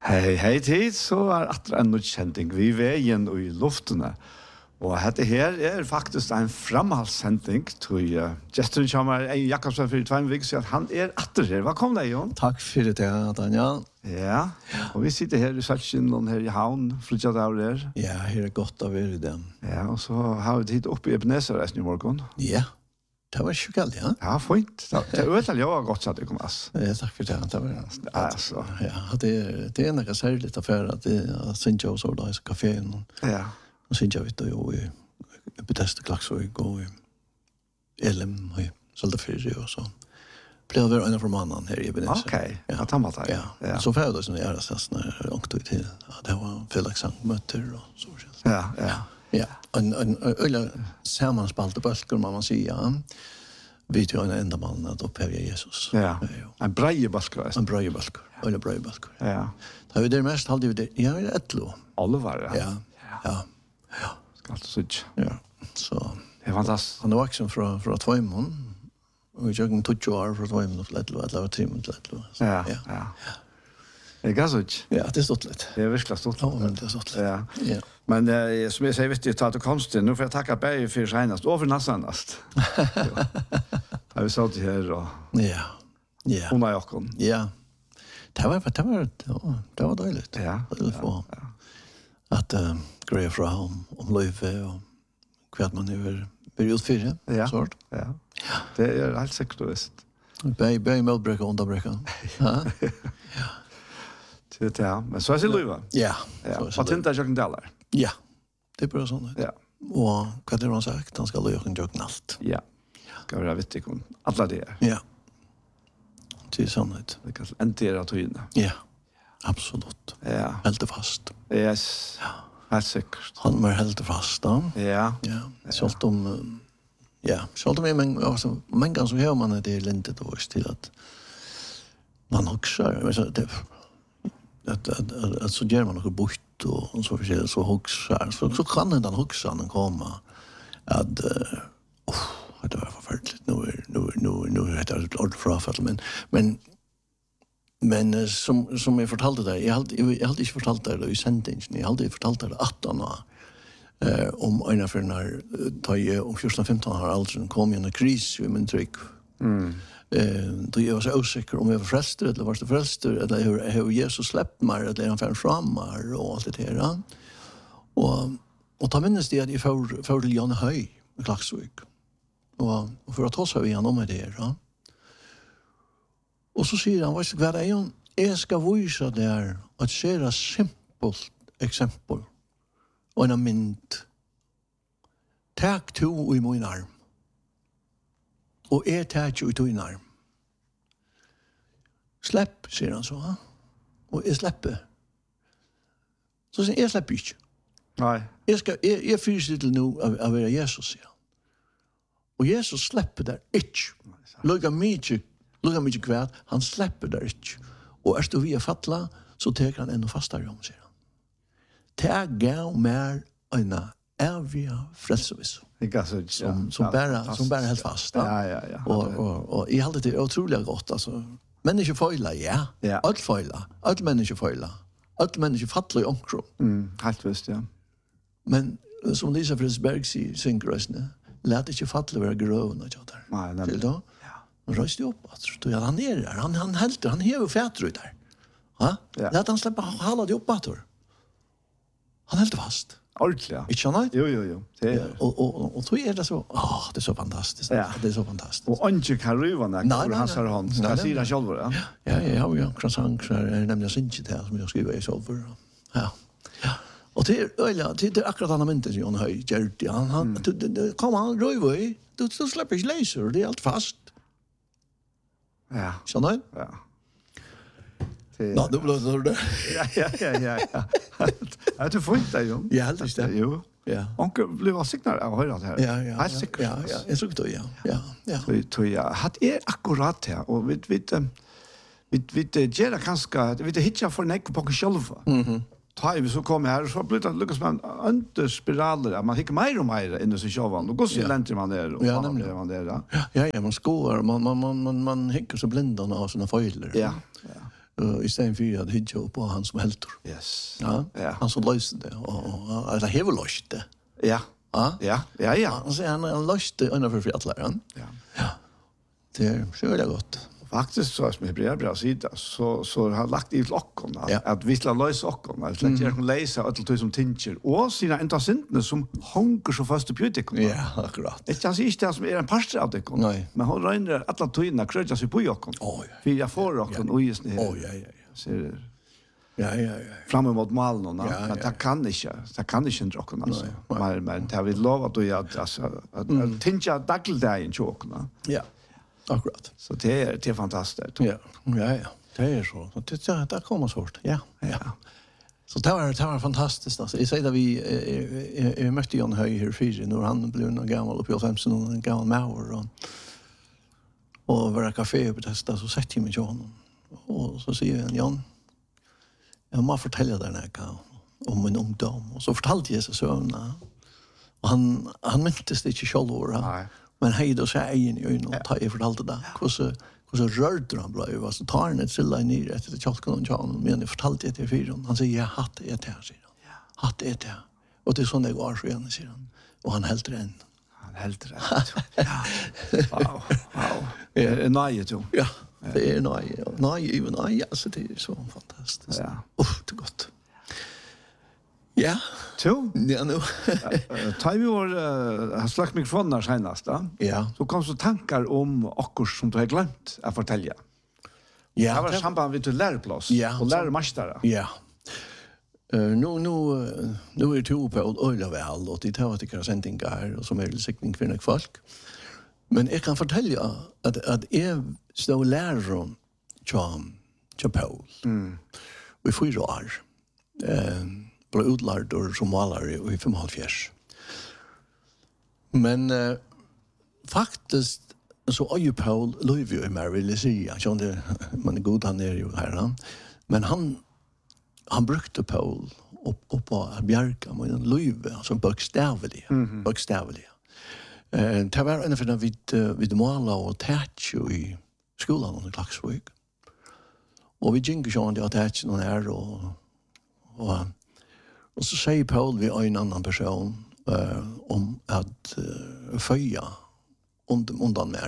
Hei tid, så atra en utkjenting vi veien og I luftene. Og dette her faktisk en framhalssending til Gesteren kommer Jakobsen for 2 uker, så han atter her. Hva kom det, Jon? Takk for det, Daniel. Ja, og vi sitter her I Saltsjen, her I havn, flyttet av der. Ja, her godt av er I den. Ja, og så har vi tid oppe I Ebenezer resten I morgen. Ja, det var ikke galt, ja. Ja, fint. Det ødelig jeg var godt satt det kom, ass. Ja, takk for det. Det var altså. Ja, det noe særlig affære at jeg synes jeg også da I kaféen. Ja. Og synes jeg vet jo I Bethesda Klaksvøk og I Elem og I Saltafyri og så. Ble jeg være en av mannen her I Ebenezer. Ok, ja, ta med deg. Ja, så får jeg da sånn jeg når ångte til. Det var fellagssangmøter og så. Ja. Ja, en øyla sammanspalte bølger, man si, ja. Vi tror en enda mannen at opphevja Jesus. Ja, en breie bølger. En breie bølger, øyla breie bølger. Ja. Da vi der mest, halde vi det, ja, vi etlo. Alle var det. Ja. Skal alltid sitte. Ja, så. Det fantastisk. Han vaksen fra Tveimund, og vi tjøkken 20 år fra Tveimund til etlo, etlo var 3 minutter til etlo. Ja. Det gass ut. Ja, det stått litt. Det virkelig stått litt. Ja, men det stått litt. Ja. Men som jeg sier, hvis jeg tar til konsten, nå får jeg takke Berg for senest, og for nassenest. Da vi satt her og hun og jokken. Ja. Det var deilig. Ja. Det var få. At greie fra om løyve og hva man er utfyrre. Ja. Sort. Ja. Det helt sikkert og visst. Bøy meldbrekka og underbrekka. Ja. Ja, men så det løyve. Ja. Og tinta jokken daler. Ja. Det bare sånn. Ja. Og hva det han sagt? Han skal løyve jokken alt. Ja. Skal være vittig om alle det Ja. Det sannhet. Det kan entere tøyene. Ja. Absolutt. Ja. Helt fast. Yes. Ja. Helt sikkert. Han var helt fast da. Ja. Ja. Selv om men altså mange så hører man det lintet og til at man husker att så gör man något bort och så för så huxar så kan den huxan komma att det var förfärligt nu heter det ord för fall men som jag fortalte dig jag hade inte fortalt det I sändningen jag hade fortalt det 18 år om en för när tar jag om 14-15 år alltså kom ju en kris i min tryck då jag var så osäker om jag var frälst eller var det frälst eller hur Jesus släppt mig eller han fann fram och allt det här. Och ta minnes det att jag får till Jan Höj I Klaksvik. Och för att ta sig igen om det här. Och så säger han, vad ska det är jag ska visa där att se ett simpelt exempel och en mynd. Tack to I min arm. Og tar ikke ut I en arm. Släpp, sier han så. Og jeg slipper. Så sier jeg slipper ikke. Nei. Jeg fyrer til nå av være Jesus, sier han. Og Jesus slipper der ikke. Lugga mye kvært, han slipper der ikke. Og du via fatla, så teker han enda fastere om, sier han. Teg gav mer øyne evige frelsevis. Som bara helt fast. Ja. Och I hade det otroligt gott alltså. Människor feilar, ja. Allt feilar. Allt människor feilar. Allt människor faller I omkring. Helt visst, ja. Men som Lisa Frisberg synkrösne, lät inte falla vara grövna tjatar. Nej. Till då? Ja. Han röste upp att då han är där. Han helt han häver fätter ut där. Ja? Lät han släppa hålla det upp att han helt fast. Ordentlig, ja. Ikke sånn? Jo. Og så det så, det så fantastisk. Ja. Det så fantastisk. Og ikke kan ryve når han ser hånd. Skal si det selv, ja? Ja, jeg har jo akkurat sang, så nemlig Sinti til som jeg skriver I selv. Ja. Og det akkurat han har myntet som Jon Høy, Gjerti. Han ryve I, du slipper ikke leser, det alt fast. Ja. Sånn? Ja. Nå, du blåser det. Ja. Er du funnet det, Jon? Ja, helt ikke det. Jo. Ja. Onkel blev signal av høyre her. Ja. Helt sikkert. Ja, jeg tror det, ja. Ja. Hatt akkurat her, og vi gjør det kanskje, vi hittar for nekk på oss selv. Ta vi så kommer här så blir det lyckas man under spiraler man hickar mer och mer in I sig själv och går så länge man där och man där. Ja, man skår man hickar så blindarna av sina fejler. Ja. I stedet for at hitja på han som helter. Yes. Ja, Ja. han som løste det, og eller hever løst det. Ja. Ja, Ja. han sier han løste det innenfor fjalleren. Ja. Det er så veldig godt. Faktiskt så som Hebreerbrevet sida så har lagt i lockon Ja. att vi ska lösa lockon att lägga kan läsa allt som tincher och sina enda syndene som hänger så fast på det. Ja, akkurat. Det är inte det som är en pastor av det. Nej. Men hon regnar alla tyna kröja sig på jocken. Oj. För jag får rocken och just det. Oj, ja. Ser Ja. fram emot malen och Ja. det kan inte en rocken alltså. Nej. Men det har vi lovat att göra alltså att tincha dagligdagen jocken. Ja. Akkurat. Så det är fantastiskt. Ja. Det är så. Det kommer svårt. Ja. Så det var fantastiskt. Alltså, jag säger att vi mötte Jan Höj här fyra. Nu han blev en gammal uppe i 50 och en gammal mauer. Och var kafé uppe där så sett jag mig till honom. Och så säger han, Jan, jag må fortälja dig om min ungdom. Och så fortalte jag sig sövna. Och han myntes det inte själv. Nej. Men hej då så egen i ögonen och jag fortalte det. Hur rörde han blev. Så tar han ett silla ner efter det tjockan och tjockan. Men jag fortalte det till fyran. Han säger, jag hatt det här, säger han. Hatt det här. Och det är sån det går så igen, säger han. Och han helt ren. Ja. Wow. Nej, du. Ja, det är nej, alltså det är så fantastiskt. Ja. Det är gott. Ja. Jo. Ja, nu. Tar vi har slagt mikrofonen senast, da? Ja. Så kom så tankar om akkur som du har glömt att fortälja. Ja. Det var samband med till läroplås och lärarmästare. Ja. Nu är det på ölla väl och det tar att det sändningar och som är säkring för folk. Men jag kan fortälja att jag stod lärare till Paul. Vi 4 år. Blev utlärd som malare i 75. Men faktiskt så är ju Paul Löjvio i mig, vill jag säga. Jag det, man är god, han är ju här. Men han brukte Paul upp på Bjärka med en Löjvio, alltså bokstavliga. Det var en för vid måla och tätch i skolan i Klaxvik. Och vi gick ju det att tätch någon här och så säger Paul vid en annan person om att föja undan mer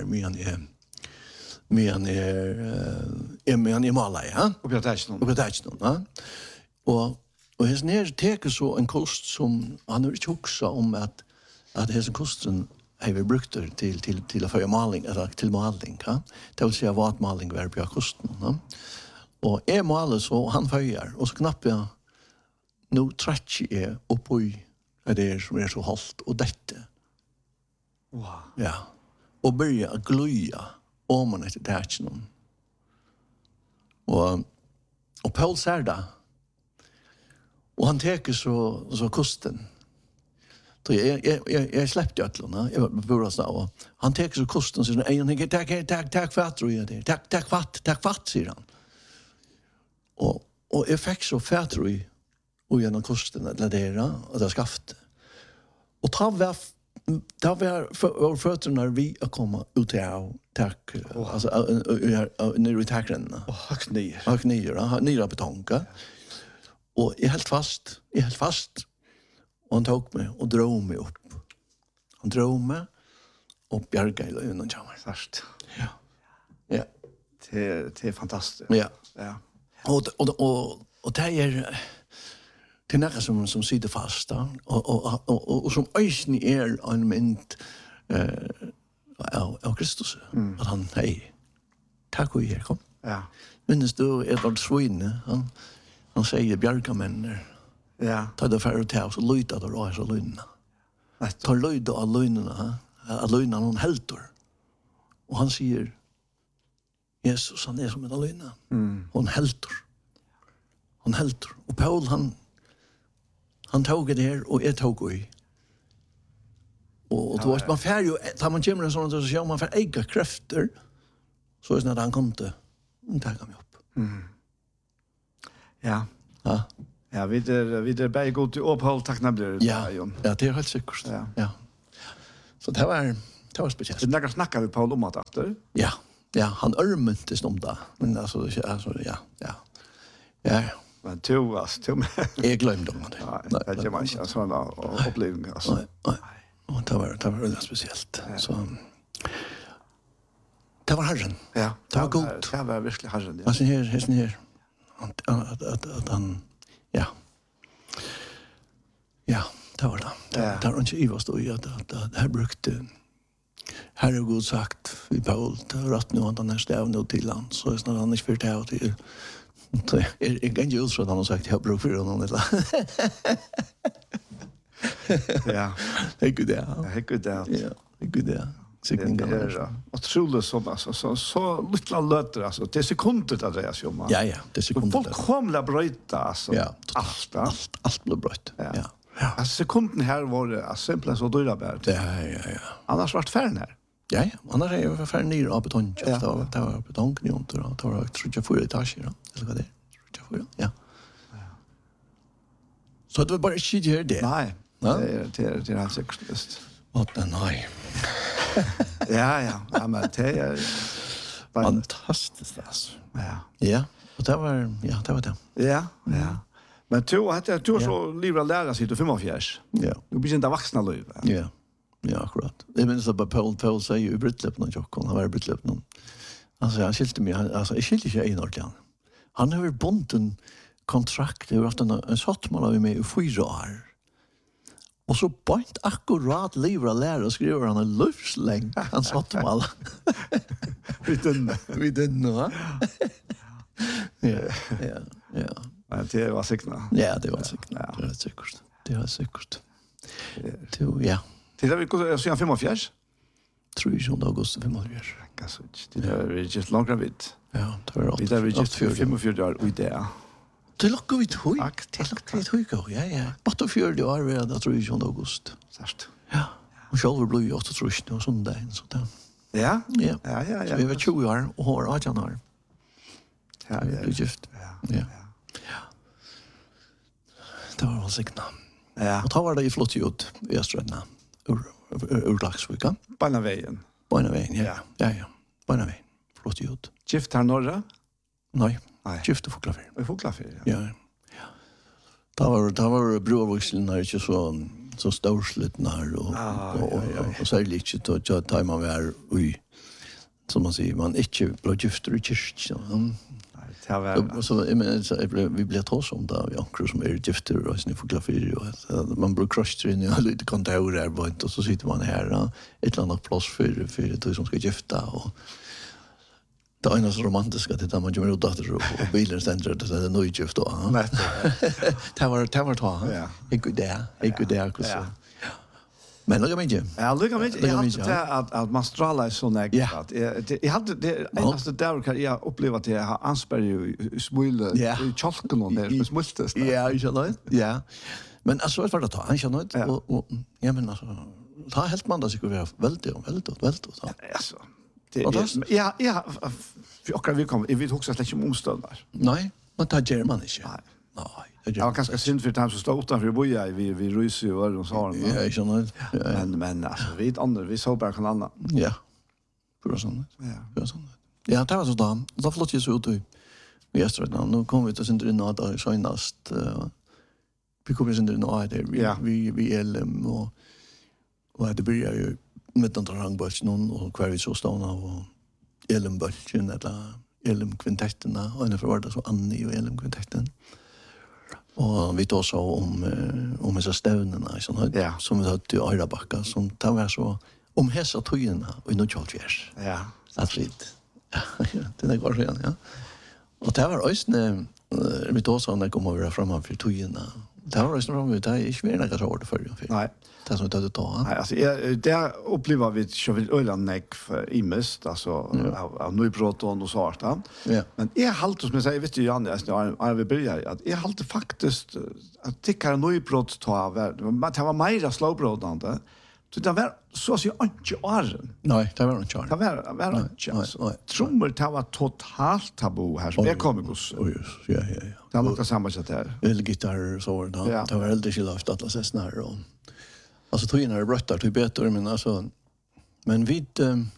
men i Malaj, ja? Och jag tänkte ja? Och hans ner teker så en kost som han har inte också om att hans kosten har vi brukt till att föja maling, eller till maling, ja? Det vill säga vatmaling var på kosten, ja? Och är maler så han föjar, och så knappt jag nu trätsch är uppe i det som är så halt och detta. Wow. Ja. Och börja glöja om man inte tätsch någon. Och Paul säger det. Och han teker så kosten. Så jag släppte ötlorna. Jag var började så. Han teker så kosten så tack för att du tack fatt säger han. Och jag fick så färd och genom kosten att ladera och det skaft. Och ta var fötterna vi att komma ut till tack alltså när vi tackren. Och nya betonka. Och jag helt fast. Och han tog mig och drog mig upp. Han drog mig upp Bjärga i lönen jamar först. Ja. Ja. Det är fantastiskt. Ja. Ja. Och det är till några som sitter fast och som ösn är en mynd av Kristus. Att han, hej, tack och er kom. Ja. Minns du Edvard Svine, han säger bjärkamänner. Ja. Ta det för att ta så lyda då och så lynna. Ta lyda av lynna, att lynna någon heltor. Och han säger Jesus han är som en lynna. Hon heltor. Och Paul han tog det här och jag tog det. Och då var man färdig tar man kommer en sån så ser man för egna krafter så är det när han kom till ta mig upp. Ja. Ja. Ja, vi är bägge god till uppehåll tacknämligt. Ja, det är helt säkert. Ja. Så det var speciellt. Det snackar vi på om att efter. Ja. Ja, han örmentes om det. Men alltså ja. Men to, Jag glömde om det. Nej, det är man inte sådana upplevelser. Alltså. Nej. Och det var väldigt speciellt. Så det var Herren. Ja, det var gott. Det var verkligen Herren. Alltså här. Att han, ja. Ja, det var det. Det var inte ivast då att här brukte Herre god sagt vi Paul rätt nu han nästa av nu till land så är snarare han inte för det till är kan ju så han har sagt jag brukar för någon eller ja det är det ja det är det signing det otroligt så lite löter alltså det är sekunder att det är så man ja det är sekunder folk kommer bryta alltså allt blir brött ja alltså sekunden här var det simpelt så dyra bär ja annars vart färden här ja annars är jag färden ner av betong det var betongkniont och det var tror jag för etager eller vad det tror jag ja så det var bara shit här det nej det är helt säkert vad den nej ja men det är fantastiskt alltså ja och det var det ja men du har så livra lära sig till 45 ja du blir inte vuxna liv ja akkurat det minns att Paul säger ju brytlöp någon jock han var brytlöp någon alltså jag skilte mig alltså jag skilte inte en ordentligt han har bonden kontrakt över att en sattmål av mig i 4 år. Och så point akkurat livra lära skriver han en livslängd han sattmål. Vi den nu. Ja. Men det var säkert. Ja, det var säkert. Det var säkert. Ja. Det vi går så 45. 3 augusti 45. Alltså det är just långt gravid. Ja, det var det är just 45 år och det. Det lockar vi tog. Det lockar vi tog. Ja. 48 år var det 3 augusti. Sårt. Ja. Och själv blev jag 8 och sån där så där. Ja. Så vi var 20 år och har 18 år. Ja, det är just. Ja. Det var väl signa. Ja. Och då var det ju flott ut i Öströna. Ur Laxvika. Barnavägen. Ja. Barnavägen. Flott ut. Gift här norra? Nej. Gift och Foklafyr. Foklafyr, ja. Det var brovuxlarna inte så storslutna och särskilt inte att ta man var som man säger, man inte blev gift i kyrkan. Så vi blev tås om det, vi som gifter och sen Foklafyr och man blir crushed in i lite kontor och så sitter man här ett eller annat plats för de som ska gifta och det är så romantiska det där man gör ut dotter och bilen ständer det är nöjgift då. Nej. Det var ta. Ja. Jag där så. Men lugga mig inte. Ja, lugga mig inte. Jag hade att man strålar så nära att jag hade det endaste där kan jag uppleva att jag har ansper ju smule i chalken och där smultest. Ja, jag känner det. Ja. Men alltså vad var det ta? Han känner det och ja men alltså ta helt man då skulle vara väldigt så. Alltså ja, vi kommer vi också släck omståndar. Nej, men ta German inte. Nej. Jag kanske synd för att så stå utanför boja vi ryser ju och så har. Ja, jag känner det. Men alltså vi ett andra vi så bara kan annan. Ja. För sånt. Ja, det var så då. Då flott ju så ut vi Öströna. Nu kommer vi till sin innan senast. Vi kommer sin innan där vi LM och det börjar ju med den rangböljen och kvar vi så ståna och LM-böljen eller LM-kvintetterna och en förvärda så Annie och LM-kvintetten. Och vi tog så om dessa stävnerna som vi hade i Örebacka som det var så om hessa tojerna och i Nordkjolfjärs. Ja. Absolut. Ja, det är gott igen, ja. Och det var ösne vi tog så när det kom över framför tojerna. Det var ösne framför det är inte mer något så för. Nej. Det som det ta. Nej, alltså det upplever vi så vill Ölandneck för imest alltså av Nybrotton och sånt. Ja. Men är halt som jag säger vet du Jan jag vill börja att är halt faktiskt att tycka Nybrott ta man det var mer slowbrodande. Så det var så att jag inte åren. Nej, det var inte. Det var inte. Trummor det var totalt tabu här som jag kommer gus. Ja. Det var något samma sätt här. Elgitarr så var det. Det var väldigt skilt att läsa snarare och alltså tog in här bröttar till bättre men alltså men vid